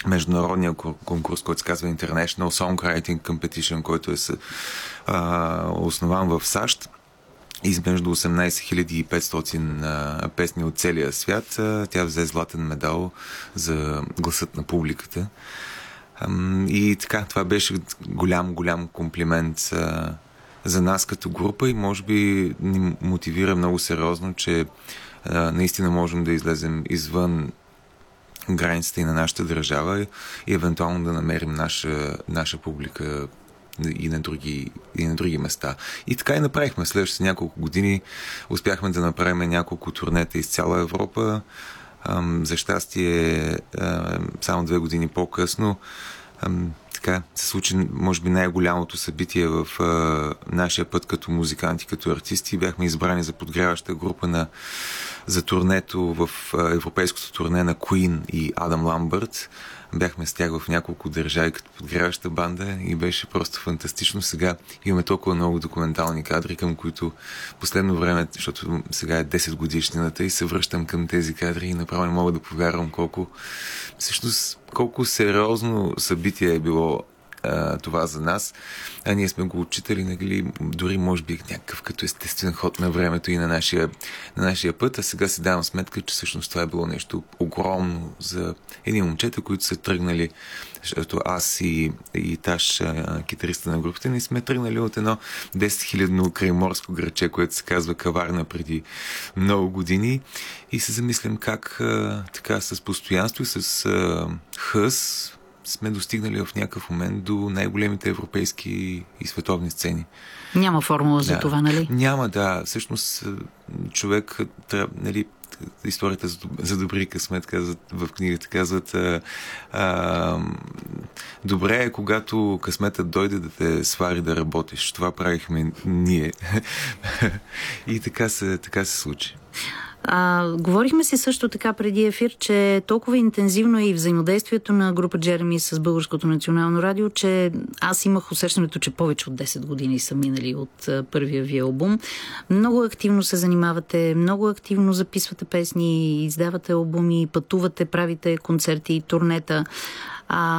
международния конкурс, който се казва International Songwriting Competition, който е основан в САЩ. Измежду 18 500 песни от целия свят. Тя взе златен медал за гласът на публиката. И така, това беше голям комплимент за нас като група и може би ни мотивира много сериозно, че наистина можем да излезем извън границите и на нашата държава и евентуално да намерим наша публика и на други места. И така и направихме. Следващите няколко години успяхме да направим няколко турнета из цяла Европа. За щастие, само 2 години по-късно така се случи, може би, най-голямото събитие в нашия път като музиканти, като артисти. Бяхме избрани за подгряваща група за турнето в европейското турне на Queen и Адам Ламбърт. Бяхме с тях в няколко държави като подгряваща банда и беше просто фантастично. Сега имаме толкова много документални кадри, към които последно време, защото сега е 10 годишнината и се връщам към тези кадри и направо не мога да повярвам колко сериозно събитие е било това за нас. Ние сме го отчитали, нали, дори може би някакъв като естествен ход на времето и на нашия път, а сега си давам сметка, че всъщност това е било нещо огромно за едни момчета, които са тръгнали, защото аз и Таш, китариста на групата, не сме тръгнали от едно 10-хилядно крайморско градче, което се казва Каварна преди много години и се замислям как така с постоянство и с хъс сме достигнали в някакъв момент до най-големите европейски и световни сцени. Няма формула за това, нали? Няма, да. Всъщност човек трябва, нали, историята за добри късмет, в книгата казват, добре е, когато късметът дойде да те свари да работиш. Това правихме ние. И така се случи. Говорихме си също така преди ефир, че толкова интензивно е и взаимодействието на група Джереми с Българското национално радио, че аз имах усещането, че повече от 10 години са минали от първия ви албум. Много активно се занимавате, много активно записвате песни, издавате албуми, пътувате, правите концерти и турнета.